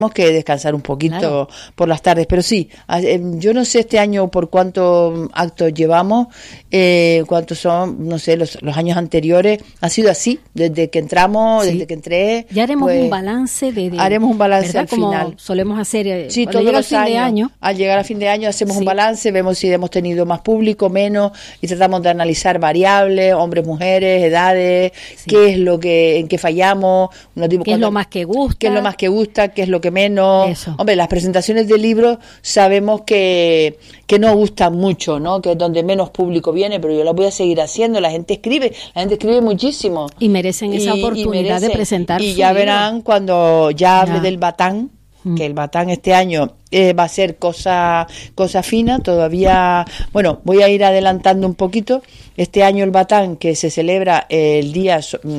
tenemos que descansar un poquito Claro. por las tardes, pero sí, yo no sé este año por cuántos actos llevamos, cuántos son, no sé, los años anteriores, ha sido así, desde que entramos, Sí. desde que entré. Ya haremos pues, un balance haremos un balance ¿verdad? al Como final. solemos hacer Sí, cuando todos llega el los fin de años. año. Al llegar a fin de año hacemos Sí. un balance, vemos si hemos tenido más público, menos, y tratamos de analizar variables, hombres, mujeres, edades, Sí. qué es lo que, en qué fallamos, ¿Qué es lo más que gusta? qué es lo más que gusta, qué es lo que menos. Eso. Hombre, las presentaciones de libros sabemos que no gustan mucho, ¿no? Que es donde menos público viene, pero yo las voy a seguir haciendo. La gente escribe muchísimo. Y merecen esa oportunidad de merecen. presentar Y su ya libro. verán cuando ya hable Ya. del Batán, Mm. que el Batán este año va a ser cosa fina. Todavía, bueno, voy a ir adelantando un poquito. Este año el Batán, que se celebra el día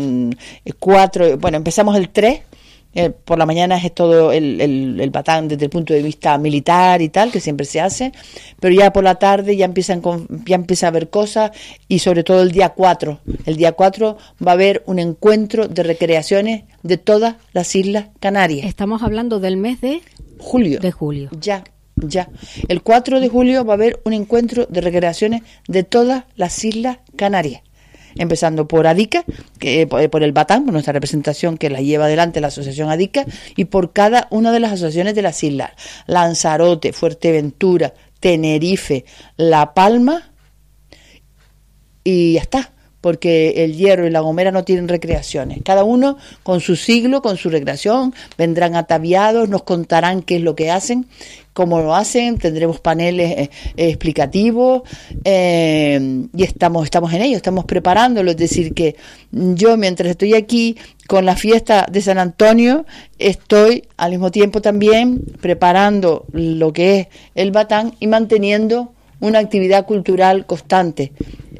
4, bueno, empezamos el 3. Por la mañana es todo el Batán desde el punto de vista militar y tal, que siempre se hace, pero ya por la tarde ya empieza a haber cosas, y sobre todo el día 4. El día 4 va a haber un encuentro de recreaciones de todas las Islas Canarias. Estamos hablando del mes de Julio. julio. Ya. El 4 de julio va a haber un encuentro de recreaciones de todas las Islas Canarias. Empezando por ADICA, por el Batán, por nuestra representación que la lleva adelante la asociación ADICA, y por cada una de las asociaciones de las islas: Lanzarote, Fuerteventura, Tenerife, La Palma, y ya está, porque el Hierro y La Gomera no tienen recreaciones. Cada uno con su siglo, con su recreación, vendrán ataviados, nos contarán qué es lo que hacen, cómo lo hacen, tendremos paneles explicativos, y estamos en ello, estamos preparándolo. Es decir, que yo, mientras estoy aquí con la fiesta de San Antonio, estoy al mismo tiempo también preparando lo que es el Batán y manteniendo una actividad cultural constante.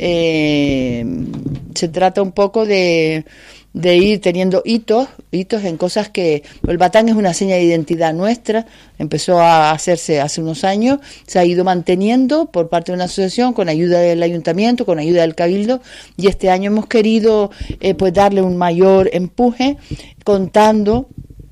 Se trata un poco de ir teniendo hitos en cosas que el Batán es una seña de identidad nuestra. Empezó a hacerse hace unos años, se ha ido manteniendo por parte de una asociación con ayuda del ayuntamiento, con ayuda del cabildo, y este año hemos querido pues darle un mayor empuje, contando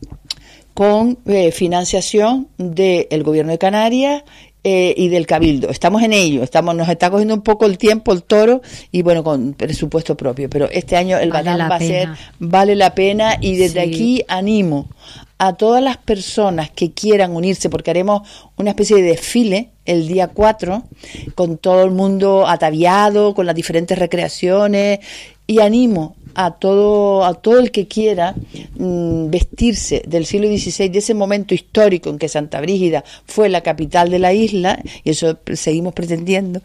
con financiación del Gobierno de Canarias y del Cabildo. Estamos en ello, nos está cogiendo un poco el tiempo, el toro, y bueno, con presupuesto propio, pero este año el Batán vale la pena, y desde aquí animo a todas las personas que quieran unirse, porque haremos una especie de desfile el día 4, con todo el mundo ataviado, con las diferentes recreaciones, y animo a todo el que quiera vestirse del siglo XVI, de ese momento histórico en que Santa Brígida fue la capital de la isla, y eso seguimos pretendiendo.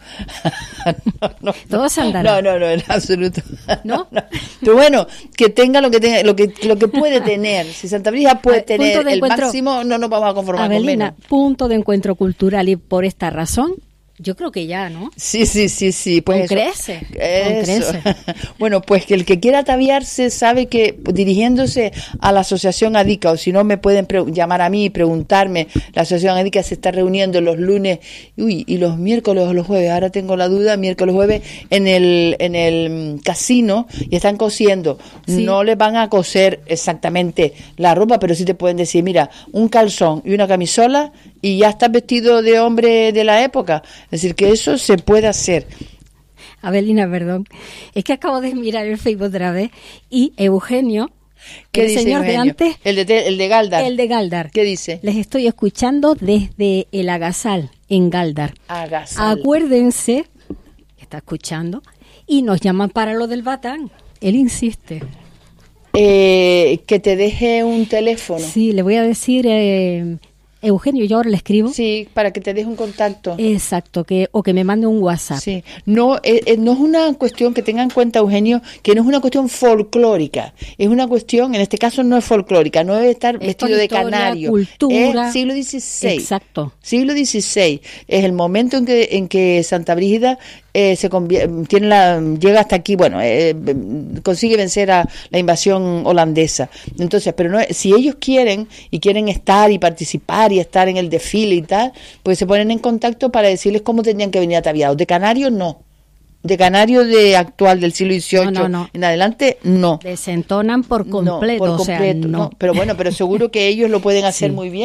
Todo se andará. No, en absoluto. ¿No? Pero bueno, que tenga lo que puede tener. Si Santa Brígida puede tener el máximo, no nos vamos a conformar Abelina, con menos. Punto de encuentro cultural, y por esta razón yo creo que ya, ¿no? Sí. Pues crece. Bueno, pues que el que quiera ataviarse sabe que dirigiéndose a la asociación ADICA, o si no me pueden llamar a mí y preguntarme. La asociación ADICA se está reuniendo los lunes y los miércoles o los jueves, ahora tengo la duda, miércoles o jueves, en el casino, y están cosiendo. Sí. No les van a coser exactamente la ropa, pero sí te pueden decir, mira, un calzón y una camisola y ya estás vestido de hombre de la época. Es decir, que eso se puede hacer. Abelina, perdón, es que acabo de mirar el Facebook otra vez, y Eugenio, ¿qué el dice señor Eugenio? de antes, el de Galdar. El de Galdar. ¿Qué dice? Les estoy escuchando desde el Agasal, en Galdar. Agasal. Acuérdense, está escuchando, y nos llaman para lo del Batán. Él insiste. Que te deje un teléfono. Sí, le voy a decir... Eugenio, yo ahora le escribo. Sí, para que te deje un contacto. Exacto, o que me mande un WhatsApp. Sí, no es una cuestión, que tengan en cuenta, Eugenio, que no es una cuestión folclórica, es una cuestión, en este caso no es folclórica, no debe estar vestido de canario. Cultura. Es siglo XVI. Exacto. Siglo XVI. Es el momento en que Santa Brígida llega hasta aquí, bueno, consigue vencer a la invasión holandesa. Entonces, pero no, si ellos quieren estar y participar y estar en el desfile y tal, pues se ponen en contacto para decirles cómo tendrían que venir ataviados. De canario no. De canario de actual del siglo XVIII No. en adelante, no. Desentonan por completo, No, por completo, no. Pero bueno, pero seguro que ellos lo pueden hacer muy bien.